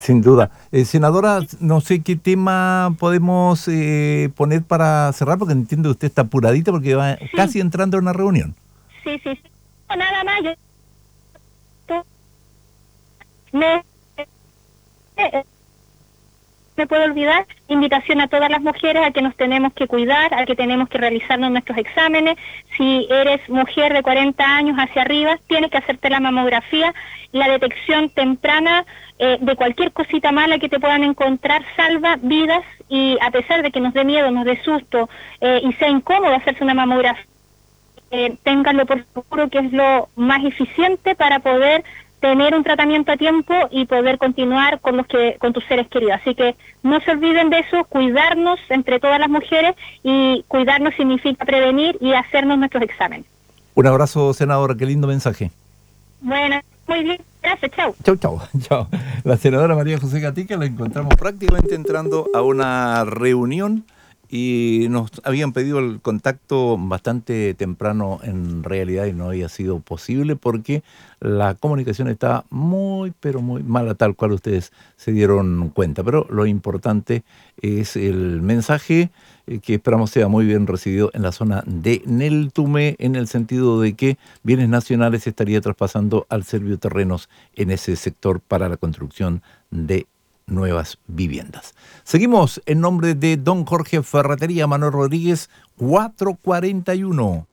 Sin duda. Senadora, no sé qué tema podemos poner para cerrar, porque entiendo que usted está apuradita porque va Sí, casi entrando a una reunión. sí, sí, sí. No, nada más, me, me puedo olvidar, invitación a todas las mujeres a que nos tenemos que cuidar, a que tenemos que realizarnos nuestros exámenes. Si eres mujer de 40 años hacia arriba, tienes que hacerte la mamografía. La detección temprana de cualquier cosita mala que te puedan encontrar salva vidas, y a pesar de que nos dé miedo, nos dé susto y sea incómodo hacerse una mamografía, ténganlo por seguro que es lo más eficiente para poder tener un tratamiento a tiempo y poder continuar con tus seres queridos. Así que no se olviden de eso, cuidarnos entre todas las mujeres, y cuidarnos significa prevenir y hacernos nuestros exámenes. Un abrazo, senadora, qué lindo mensaje. Bueno, muy bien, gracias, chao. Chau, chau, chau. La senadora María José Gatica la encontramos prácticamente entrando a una reunión y nos habían pedido el contacto bastante temprano en realidad y no había sido posible porque la comunicación está muy, pero muy mala, tal cual ustedes se dieron cuenta. Pero lo importante es el mensaje que esperamos sea muy bien recibido en la zona de Neltume, en el sentido de que Bienes Nacionales estaría traspasando al Servio Terrenos en ese sector para la construcción de nuevas viviendas. Seguimos en nombre de don Jorge Ferretería Manuel Rodríguez, 441.